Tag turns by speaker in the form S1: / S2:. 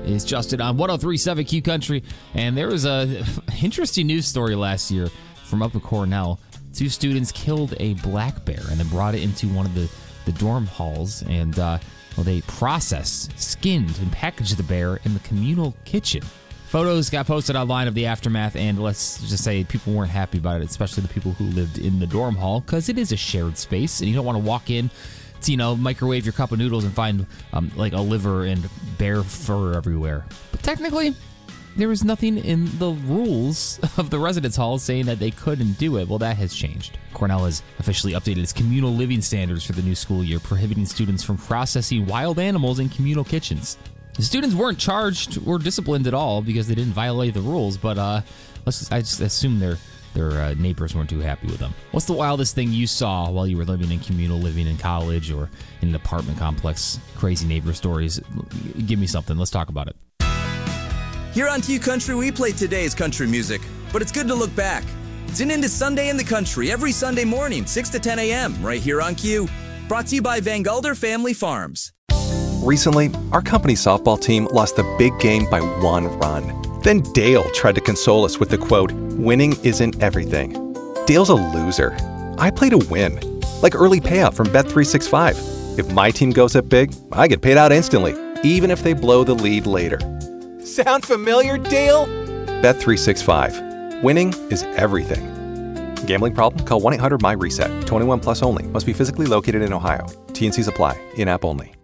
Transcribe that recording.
S1: It's Justin on 103.7 Q Country, and there was a interesting news story last year from up at Cornell. 2 students killed a black bear and then brought it into one of the dorm halls, and they processed, skinned, and packaged the bear in the communal kitchen. Photos got posted online of the aftermath, and let's just say people weren't happy about it, especially the people who lived in the dorm hall, because it is a shared space, and you don't want to walk in to, microwave your cup of noodles and find like a liver and bear fur everywhere. But technically, there was nothing in the rules of the residence hall saying that they couldn't do it. Well, that has changed. Cornell has officially updated its communal living standards for the new school year, prohibiting students from processing wild animals in communal kitchens. The students weren't charged or disciplined at all because they didn't violate the rules, but I just assume their neighbors weren't too happy with them. What's the wildest thing you saw while you were living in communal living in college or in an apartment complex? Crazy neighbor stories. Give me something. Let's talk about it.
S2: Here on Q Country, we play today's country music, but it's good to look back. Tune in to Sunday in the Country every Sunday morning, 6 to 10 a.m. right here on Q. Brought to you by Van Gulder Family Farms.
S3: Recently, our company's softball team lost the big game by 1 run. Then Dale tried to console us with the quote, "Winning isn't everything." Dale's a loser. I play to win. Like early payout from Bet365. If my team goes up big, I get paid out instantly, even if they blow the lead later. Sound familiar, Dale? Bet365. Winning is everything. Gambling problem? Call 1-800-MY-RESET. 21 plus only. Must be physically located in Ohio. T&Cs apply. In-app only.